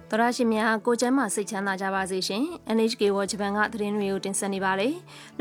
သောရရှိမြကိုကျမ်းမာစိတ်ချမ်းသာကြပါစေရှင် NHK World Japan ကသတင်းတွေကိုတင်ဆက်နေပါတယ်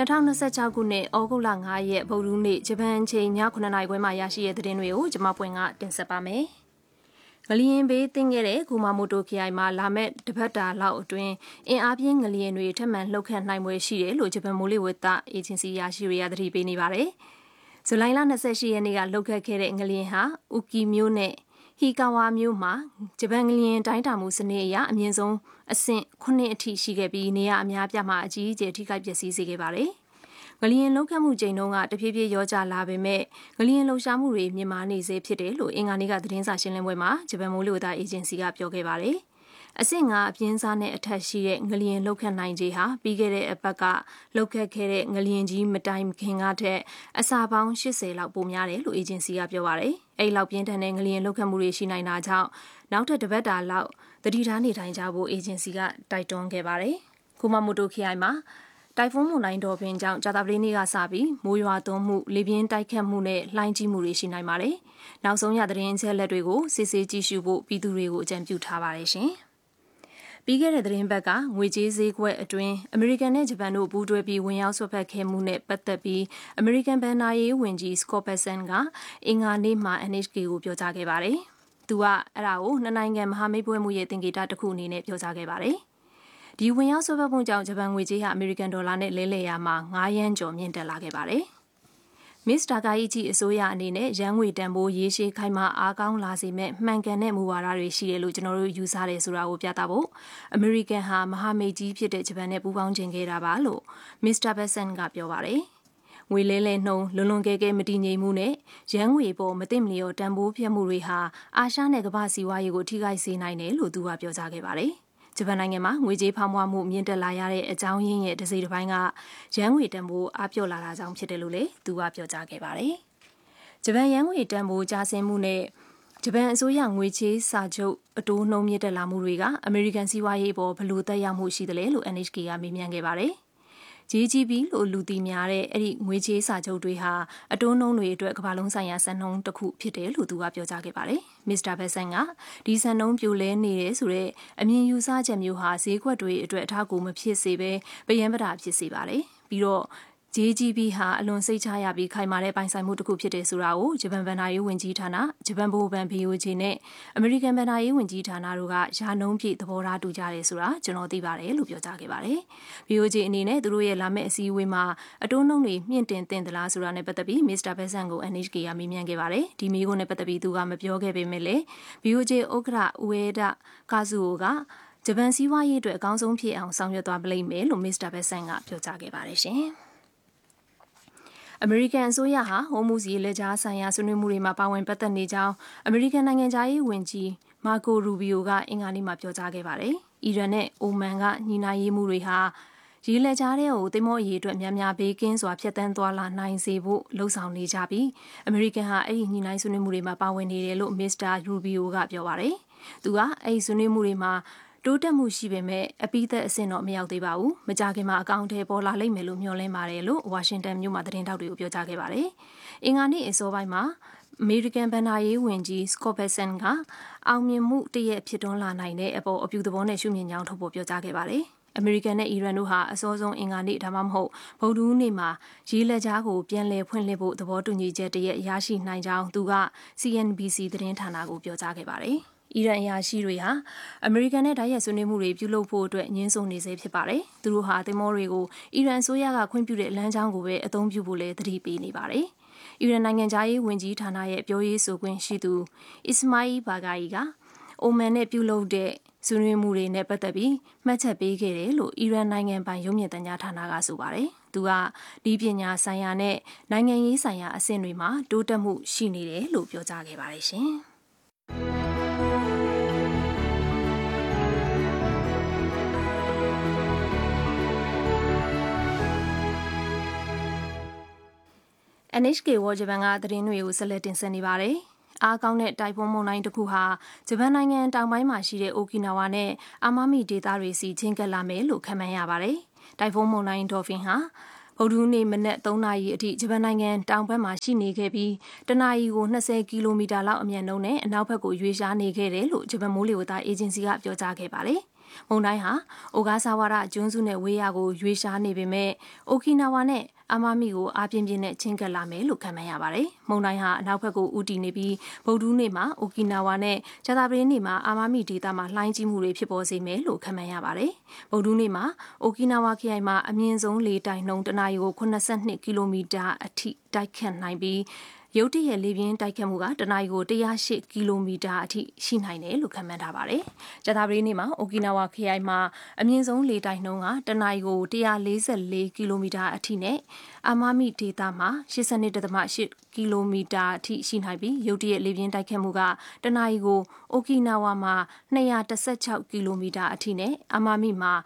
2026ခုနှစ်ဩဂုတ်လ9ရက်ဗုဒ္ဓဟူးနေ့ဂျပန်ချိန်ည9:00နာရီခွဲမှာရရှိတဲ့သတင်းတွေကိုကျွန်မပွင့်ကတင်ဆက်ပါမယ်ငလျင်ဘေးသင့်ခဲ့တဲ့ကူမာမိုတိုခရိုင်မှာလာမဲ့တပတ်တာလောက်အတွင်းအင်အားပြင်းငလျင်တွေထပ်မံလှုပ်ခတ်နိုင်ွယ်ရှိတယ်လို့ဂျပန်မိုးလေဝသအေဂျင်စီရရှိတွေကသတိပေးနေပါတယ်ဇူလိုင်လ28ရက်နေ့ကလှုပ်ခတ်ခဲ့တဲ့ငလျင်ဟာဥကီမြို့နဲ့ဟီကာဝါမြို့မှာဂျပန်ငလျင်တိုင်းတာမှုစနစ်အရအမြင့်ဆုံးအဆင့်9အထိရှိခဲ့ပြီးနေရအများပြမှာအကြီးအကျယ်ထိခိုက်ပျက်စီးစေခဲ့ပါတယ်။ငလျင်လှုပ်ခတ်မှုချိန်တုန်းကတဖြည်းဖြည်းရောကျလာပေမဲ့ငလျင်လှုပ်ရှားမှုတွေမြင့်မားနေစေဖြစ်တယ်လို့အင်္ဂါနေ့ကသတင်းစာရှင်းလင်းပွဲမှာဂျပန်မိုးလေဝသအေဂျင်စီကပြောခဲ့ပါတယ်။အဆင့်9အပြင်းစားနဲ့အထက်ရှိတဲ့ငလျင်လှုပ်ခတ်နိုင်ခြေဟာပြီးခဲ့တဲ့အပတ်ကလှုပ်ခတ်ခဲ့တဲ့ငလျင်ကြီးမတိုင်ခင်ကထက်အစာပေါင်း80လောက်ပိုများတယ်လို့အေဂျင်စီကပြောပါတယ်။အဲ့လောက်ပြင်းထန်တဲ့ငလျင်လှုပ်ခတ်မှုတွေရှိနိုင်တာကြောင့်နောက်ထပ်တစ်ပတ်တာလောက်သတိထားနေထိုင်ကြဖို့အေဂျင်စီကတိုက်တွန်းခဲ့ပါတယ်။ကူမာမိုတိုခရိုင်မှာတိုင်ဖွန်းမုန်တိုင်းတော်ပင်ကြောင့်ကြာသပတေးနေ့ကစပြီးမိုးရွာသွန်းမှုလေပြင်းတိုက်ခတ်မှုနဲ့လှိုင်းကြီးမှုတွေရှိနိုင်ပါတယ်။နောက်ဆုံးရသတင်းအချက်အလက်တွေကိုစစ်ဆေးကြည့်ရှုဖို့ပြည်သူတွေကိုအကြံပြုထားပါတယ်ရှင်။ပြီးခဲ့တဲ့သတင်းပတ်ကငွေကြေးဈေးကွက်အတွင်းအမေရိကန်နဲ့ဂျပန်တို့ပူးတွဲပြီးဝင်ရောက်ဆွတ်ဖက်ခဲ့မှုနဲ့ပတ်သက်ပြီးအမေရိကန်ဘဏ္ဍာရေးဝန်ကြီးစကော့ပက်ဆန်ကအင်္ဂါနေ့မှာ NHK ကိုပြောကြားခဲ့ပါတယ်။သူကအဲ့ဒါကိုနှစ်နိုင်ငံမဟာမိတ်ပွဲမှုရဲ့သင်္ကေတတစ်ခုအနေနဲ့ပြောကြားခဲ့ပါတယ်။ဒီဝင်ရောက်ဆွတ်ဖက်မှုကြောင့်ဂျပန်ငွေကြေးဟာအမေရိကန်ဒေါ်လာနဲ့လဲလှယ်ရာမှာ9ယန်းကျော်မြင့်တက်လာခဲ့ပါတယ်။မစ္စတာကာယီချီအစိုးရအနေနဲ့ရန်ငွေတန်ဖိုးရေးရှည်ခိုင်မာအားကောင်းလာစေမဲ့မှန်ကန်တဲ့မူဝါဒတွေရှိတယ်လို့ကျွန်တော်တို့ယူဆတယ်ဆိုတာကိုပြသဖို့အမေရိကန်ဟာမဟာမိတ်ကြီးဖြစ်တဲ့ဂျပန်နဲ့ပူးပေါင်းခြင်းခဲ့တာပါလို့မစ္စတာဘက်ဆန်ကပြောပါတယ်။ငွေလဲလှယ်နှုန်းလွန်လွန်ကဲကဲမတည်ငြိမ်မှုနဲ့ရန်ငွေပေါ်မသိမလျော်တန်ဖိုးပြတ်မှုတွေဟာအာရှနဲ့ကမ္ဘာစီးပွားရေးကိုထိခိုက်စေနိုင်တယ်လို့သူကပြောကြားခဲ့ပါတယ်။ဂျပန်နိုင်ငံမှာငွေကြေးဖောင်းပွားမှုမြင့်တက်လာရတဲ့အကြောင်းရင်းရဲ့တစ်စိတ်တစ်ပိုင်းကရန်ငွေတန်ဖိုးအပြော့လာတာကြောင့်ဖြစ်တယ်လို့လည်းသူကပြောကြားခဲ့ပါတယ်။ဂျပန်ရန်ငွေတန်ဖိုးကျဆင်းမှုနဲ့ဂျပန်အစိုးရငွေချေးစာချုပ်အတိုးနှုန်းမြင့်တက်လာမှုတွေကအမေရိကန်စီးပွားရေးပေါ်ဘယ်လိုသက်ရောက်မှုရှိသလဲလို့ NHK ကမေးမြန်းခဲ့ပါတယ်။ JGB လို့လူသိများတဲ့အဲ့ဒီငွေချေးစာချုပ်တွေဟာအတိုးနှုန်းတွေအတွက်ကမ္ဘာလုံးဆိုင်ရာစံနှုန်းတစ်ခုဖြစ်တယ်လို့သူကပြောကြားခဲ့ပါတယ်။မစ္စတာဘက်ဆန်ကဒီစံနှုန်းပြိုလဲနေတယ်ဆိုတော့အမြင်ယူဆချက်မျိုးဟာဈေးကွက်တွေအတွက်အထောက်အကူမဖြစ်စေဘဲပယံပဒါဖြစ်စေပါတယ်။ပြီးတော့JGB ဟာအလွန်စိတ်ချရပြီးခိုင်မာတဲ့ပိုင်ဆိုင်မှုတစ်ခုဖြစ်တယ်ဆိုတာကိုဂျပန်ဘဏ္ဍာရေးဝန်ကြီးဌာနဂျပန်ဗဟိုဘဏ် BOJ နဲ့အမေရိကန်ဘဏ္ဍာရေးဝန်ကြီးဌာနတို့ကယာနှုန်းပြည့်သဘောထားတူကြတယ်ဆိုတာကျွန်တော်သိပါတယ်လို့ပြောကြားခဲ့ပါတယ်။ BOJ အနေနဲ့သူတို့ရဲ့လာမယ့်အစည်းအဝေးမှာအတိုးနှုန်းတွေမြင့်တင်သင့်သလားဆိုတာနဲ့ပတ်သက်ပြီးမစ္စတာဘက်ဆန်ကို NHK ကမေးမြန်းခဲ့ပါတယ်။ဒီမေးခွန်းနဲ့ပတ်သက်ပြီးသူကမပြောခဲ့ပေမဲ့လည်း BOJ ဥက္ကဋ္ဌဦးဝဲဒကာဇူအိုကဂျပန်စီးပွားရေးအတွက်အကောင်းဆုံးဖြစ်အောင်ဆောင်ရွက်သွားလိမ့်မယ်လို့မစ္စတာဘက်ဆန်ကပြောကြားခဲ့ပါတယ်ရှင်။အမေရိကန်အစိုးရဟာဟိုမူစီလက်ကြားဆိုင်ရာဆွေးနွေးမှုတွေမှာပါဝင်ပတ်သက်နေကြောင်းအမေရိကန်နိုင်ငံသားရေးဝန်ကြီးမာကိုရူဘီယိုကအင်္ဂါနေ့မှာပြောကြားခဲ့ပါတယ်။အီရန်နဲ့အိုမန်ကညီနိုင်ရေးမှုတွေဟာရေလက်ကြားတဲ့ကိုသင်္ဘောအရေးအတွက်များများဘေးကင်းစွာဖျက်ဆီးသွားလာနိုင်စေဖို့လှုံ့ဆော်နေကြပြီးအမေရိကန်ဟာအဲ့ဒီညီနိုင်ဆွေးနွေးမှုတွေမှာပါဝင်နေတယ်လို့မစ္စတာရူဘီယိုကပြောပါတယ်။သူကအဲ့ဒီဆွေးနွေးမှုတွေမှာတိုးတက်မှုရှိပေမဲ့အပိသက်အဆင့်တော့မရောက်သေးပါဘူး။မကြခင်မှာအကောင့်ထဲပေါ်လာလိမ့်မယ်လို့မျှော်လင့်ပါတယ်လို့ဝါရှင်တန်မြို့မှာသတင်းထောက်တွေကိုပြောကြားခဲ့ပါတယ်။အင်္ဂါနေ့အစောပိုင်းမှာအမေရိကန်ဘဏ္ဍာရေးဝန်ကြီးစကော့ပက်ဆန်ကအောင်မြင်မှုတရက်ဖြစ်တွန်းလာနိုင်တဲ့အပေါ်အပြုသဘောနဲ့ရှုမြင်ကြောင်းထုတ်ဖော်ပြောကြားခဲ့ပါတယ်။အမေရိကန်နဲ့အီရန်တို့ဟာအစောဆုံးအင်္ဂါနေ့ဒါမှမဟုတ်ဗုဒ္ဓဟူးနေ့မှာရေလက်ကြားကိုပြန်လည်ဖွင့်လှစ်ဖို့သဘောတူညီချက်တရက်ရရှိနိုင်ကြောင်းသူက CNBC သတင်းဌာနကိုပြောကြားခဲ့ပါတယ်။အီရန်အရာရှိတွေဟာအမေရိကန်နဲ့တိုက်ရိုက်ဆွေးနွေးမှုတွေပြုလုပ်ဖို့အတွက်ညှင်းဆိုနေစေဖြစ်ပါတယ်။သူတို့ဟာသင်္ဘောတွေကိုအီရန်အစိုးရကခွင့်ပြုတဲ့လမ်းကြောင်းကိုပဲအသုံးပြုဖို့လည်းသတိပေးနေပါတယ်။အီရန်နိုင်ငံသားရေးဝန်ကြီးဌာနရဲ့ပြောရေးဆိုခွင့်ရှိသူအစ္စမိုင်ဘာဂါယီကအိုမန်နဲ့ပြုလုပ်တဲ့ဆွေးနွေးမှုတွေနဲ့ပတ်သက်ပြီးမှတ်ချက်ပေးခဲ့တယ်လို့အီရန်နိုင်ငံပိုင်ရုပ်မြင်သံကြားဌာနကဆိုပါတယ်။သူကဒီပညာဆိုင်ရာနဲ့နိုင်ငံရေးဆိုင်ရာအဆင့်တွေမှာတိုးတက်မှုရှိနေတယ်လို့ပြောကြားခဲ့ပါတယ်ရှင်။ NHK World Japan ကသတင်းတွေကိုဆက်လက်တင်ဆက်နေပါတယ်။အားကောင်းတဲ့တိုင်ဖွန်းမုန်တိုင်းတစ်ခုဟာဂျပန်နိုင်ငံတောင်ပိုင်းမှာရှိတဲ့အိုကီနာဝါနဲ့အာမမီဒေသတွေစီချင်းကပ်လာမယ်လို့ခန့်မှန်းရပါတယ်။တိုင်ဖွန်းမုန်တိုင်းဒေါ်ဖင်ဟာဗုဒ္ဓဟူးနေ့မနက်3 နာရီအထိဂျပန်နိုင်ငံတောင်ဘက်မှာရှိနေခဲ့ပြီးတနာရီကို20 ကီလိုမီတာလောက်အမြန်နှုန်းနဲ့အနောက်ဘက်ကိုရွေ့လျားနေခဲ့တယ်လို့ဂျပန်မိုးလေဝသအေဂျင်စီကပြောကြားခဲ့ပါတယ်။မုန်တိုင်းဟာအိုဂါဆာဝါရကျွန်းစုနဲ့ဝေးရာကိုရွေ့လျားနေပေမဲ့အိုကီနာဝါနဲ့အာမမီကိုအားပြင်းပြင်းနဲ့ချင်းကပ်လာမယ်လို့ခန့်မှန်းရပါတယ်။မုန်တိုင်းဟာအနောက်ဘက်ကိုဦးတည်နေပြီးဗုဒ္ဓဟူးနေ့မှာအိုကီနာဝါနဲ့ကြာသပတေးနေ့မှာအာမမီဒေသမှာလှိုင်းကြီးမှုတွေဖြစ်ပေါ်စေမယ်လို့ခန့်မှန်းရပါတယ်။ဗုဒ္ဓဟူးနေ့မှာအိုကီနာဝါခရိုင်မှာအမြင့်ဆုံးလေတိုက်နှုန်းတနာရီကို82 ကီလိုမီတာအထိတိုက်ခတ်နိုင်ပြီးရုတ်တရက်လေပြင်းတိုက်ခတ်မှုကတနာရီကို108 ကီလိုမီတာအထိရှိနိုင်တယ်လို့ခန့်မှန်းထားပါတယ်။ကြာသပတေးနေ့မှာအိုကီနာဝါခရိုင်မှာအမြင့်ဆုံးလေတိုက်နှုန်းကတနာရီကို144 ကီလိုမီတာအထိနဲ့အာမမီဒေသမှာ82.8 ကီလိုမီတာအထိရှိနိုင်ပြီးရုတ်တရက်လေပြင်းတိုက်ခတ်မှုကတနာရီကိုအိုကီနာဝါမှာ216 ကီလိုမီတာအထိနဲ့အာမမီမှာ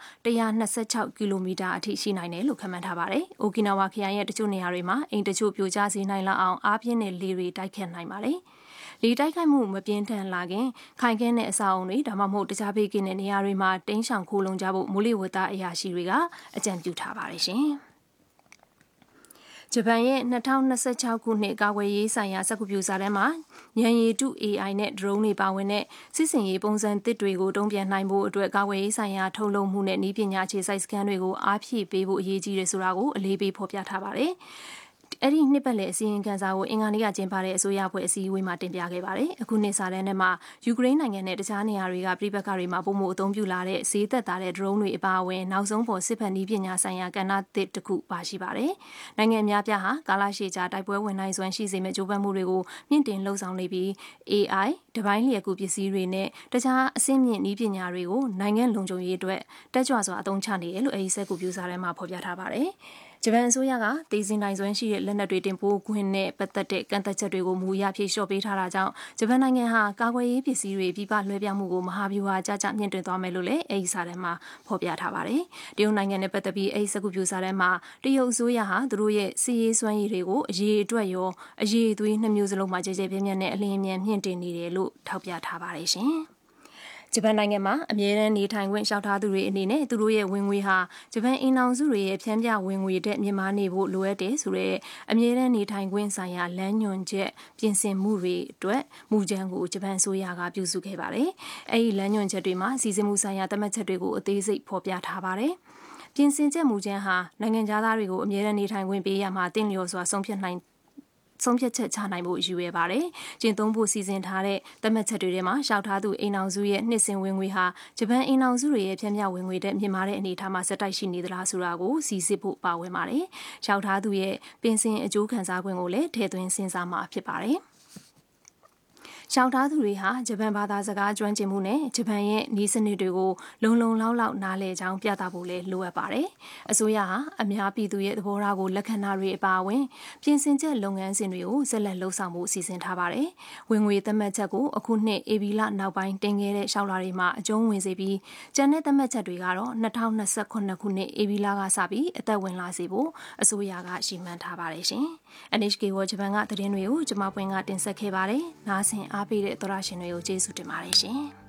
126 ကီလိုမီတာအထိရှိနိုင်တယ်လို့ခန့်မှန်းထားပါတယ်။အိုကီနာဝါခရိုင်ရဲ့တချို့နေရာတွေမှာအိမ်တချို့ပြိုကျစေနိုင်လောက်အောင်အားပြင်းတဲ့လေတွေတိုက်ခတ်နိုင်ပါတယ်။လေတိုက်ခိုက်မှုမပြင်းထန်လာခင်ခိုင်ခင်းတဲ့အဆောက်အုံတွေဒါမှမဟုတ်တခြားဘေးကင်းတဲ့နေရာတွေမှာတင်းရှောင်ခိုးလုံကြဖို့မိုးလေဝသအရာရှိတွေကအကြံပြုထားပါတယ်ရှင်။ဂျပန်ရဲ့2026ခုနှစ်ကာကွယ်ရေးဆိုင်ရာစက္ကူပြူစာတမ်းမှာဉာဏ်ရည်တု AI နဲ့ drone တွေပါဝင်တဲ့စစ်စင်ရေးပုံစံသစ်တွေကိုတုံ့ပြန်နိုင်ဖို့အတွက်ကာကွယ်ရေးဆိုင်ရာထုတ်လုပ်မှုနဲ့နည်းပညာအခြေစိုက်စခန်းတွေကိုအားဖြည့်ပေးဖို့အရေးကြီးတယ်ဆိုတာကိုအလေးပေးဖော်ပြထားပါတယ်။အဲ့ဒီနှစ်ပတ်လည်အစည်းအဝေးခန်းစာကိုအင်္ဂါနေ့ကကျင်းပတဲ့အစိုးရအဖွဲ့အစည်းအဝေးမှာတင်ပြခဲ့ပါတယ်။အခုနှစ်စာတမ်းထဲမှာယူကရိန်းနိုင်ငံနဲ့တခြားနေရာတွေကပြည်ပကတွေမှာပုံမှုအသုံးပြုလာတဲ့ဈေးသက်သာတဲ့ drone တွေအပါအဝင်နောက်ဆုံးပေါ်စစ်ဖက်နည်းပညာဆိုင်ရာကဏ္ဍသစ်တစ်ခုပါရှိပါတယ်။နိုင်ငံအများပြားဟာကာလရှည်ကြာတိုက်ပွဲဝင်နိုင်စွမ်းရှိစေမယ့်ကြိုးပမ်းမှုတွေကိုမြင့်တင်လှုံ့ဆော်နေပြီး AI တပိုင်းလျက်ကူပစ္စည်းတွေနဲ့တခြားအဆင့်မြင့်နည်းပညာတွေကိုနိုင်ငံလုံခြုံရေးအတွက်တက်ကြွစွာအသုံးချနေတယ်လို့အဲဒီစက်ကူပြူစာတမ်းမှာဖော်ပြထားပါတယ်။ဂျပန်အစိုးရကတည်စင်နိုင်စွမ်းရှိတဲ့လက်နက်တွေတင်ပို့ခွင့်နဲ့ပတ်သက်တဲ့ကန့်သတ်ချက်တွေကိုမူရဖြေလျှော့ပေးထားတာကြောင့်ဂျပန်နိုင်ငံဟာကာကွယ်ရေးပစ္စည်းတွေပြည်ပလွှဲပြောင်းမှုကိုမဟာဗျူဟာကျကျမြင့်တင်သွားမယ်လို့လည်းအဲဒီစာတမ်းမှာဖော်ပြထားပါတယ်။တရုတ်နိုင်ငံနဲ့ပတ်သက်ပြီးအဲဒီစက်ကူပြူစာတမ်းမှာတရုတ်အစိုးရဟာသူတို့ရဲ့စီးရေးစွမ်းရည်တွေကိုအရေးအတွက်ရောအရေးသွေးနှစ်မျိုးစလုံးမှာကြဲကြဲပြန့်ပြန့်နဲ့အလင်းအမြန်မြင့်တင်နေတယ်လို့ထောက်ပြထားပါတယ်ရှင်။ဂျပန်နိုင်ငံမှာအမြဲတမ်းနေထိုင်ခွင့်လျှောက်ထားသူတွေအနေနဲ့သူတို့ရဲ့ဝင်ငွေဟာဂျပန်အင်အောင်စုတွေရဲ့ဖြန်းပြဝင်ငွေတဲ့မြင့်မားနေဖို့လိုအပ်တယ်ဆိုတဲ့အမြဲတမ်းနေထိုင်ခွင့်ဆိုင်ရာလမ်းညွှန်ချက်ပြင်ဆင်မှုတွေအတွက်မူကြမ်းကိုဂျပန်အစိုးရကပြုစုခဲ့ပါတယ်။အဲဒီလမ်းညွှန်ချက်တွေမှာစီစဉ်မှုဆိုင်ရာသတ်မှတ်ချက်တွေကိုအသေးစိတ်ဖော်ပြထားပါတယ်။ပြင်ဆင်ချက်မူကြမ်းဟာနိုင်ငံသားတွေကိုအမြဲတမ်းနေထိုင်ခွင့်ပေးရမှာတင့်လျော်စွာဆုံးဖြတ်ချက်ချနိုင်ဖို့ရည်ရွယ်ပါတယ်။ကျင့်သုံးဖို့စီစဉ်ထားတဲ့သတ်မှတ်ချက်တွေထဲမှာရှောက်ထားသူအိမ်အောင်စုရဲ့နှစ်စဉ်ဝင်ငွေဟာဂျပန်အိမ်အောင်စုတွေရဲ့ဖြန့်မြဝင်ငွေတဲ့မြင့်မားတဲ့အနေအထားမှာစက်တိုက်ရှိနေသလားဆိုတာကိုစီစစ်ဖို့ပါဝင်ပါတယ်။ရှောက်ထားသူရဲ့ပင်စင်အကျိုးခံစား권ကိုလည်းထည့်သွင်းစဉ်းစားမှာဖြစ်ပါတယ်။ရှောက်ထားသူတွေဟာဂျပန်ဘာသာစကားကျွမ်းကျင်မှုနဲ့ဂျပန်ရဲ့နည်းစနစ်တွေကိုလုံလောက်နားလည်ကြောင်းပြသဖို့လည်းလိုအပ်ပါတယ်။အစိုးရဟာအများပြည်သူရဲ့သဘောထားကိုလက်ခံတာတွေအပါအဝင်ပြင်ဆင်ချက်လုပ်ငန်းစဉ်တွေကိုဆက်လက်လှုပ်ဆောင်မှုစီစဉ်ထားပါတယ်။ဝင်ငွေသတ်မှတ်ချက်ကိုအခုနှစ်ဧပြီလနောက်ပိုင်းတင်ခဲ့တဲ့ရှောက်လာတွေမှာအကျုံးဝင်စေပြီးကျန်တဲ့သတ်မှတ်ချက်တွေကတော့2028ခုနှစ်ဧပြီလကစပြီးအသက်ဝင်လာစေဖို့အစိုးရကရှင်းမှန်းထားပါတယ်ရှင်။ NHK World ဂျပန်ကသတင်းတွေကိုကျွန်မပွင့်ကတင်ဆက်ခဲ့ပါတယ်။နားဆင်အားပေးတဲ့သောရရှင်တွေကိုကျေးဇူးတင်ပါတယ်ရှင်။